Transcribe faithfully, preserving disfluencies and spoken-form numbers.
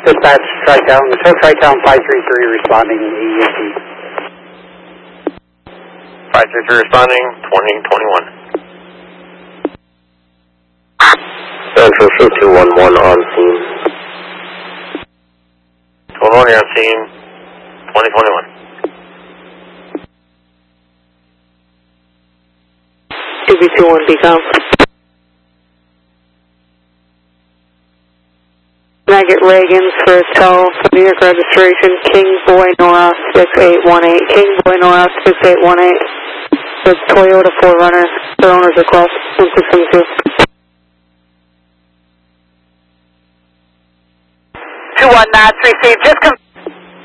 Dispatch, Tri-Town, so Tri-Town five three three responding E M T. five three three responding, twenty twenty-one. Central two two one one on scene. twenty-one, you're on scene, twenty twenty-one. two B two one, become. Can I get Reagan's for Tel, vehicle registration, King Boy Nora six eight one eight, King Boy Nora six eight one eight, with Toyota four runner, their owners across one six seven two. two one knots received, just confirm.